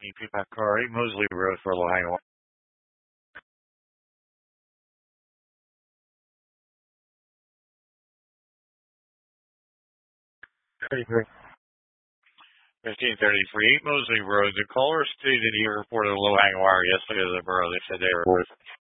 Car 8 Mosley Road for low hanging wire. 1533 Mosley Road. The caller stated he reported a low hanging wire yesterday to the borough. They said they were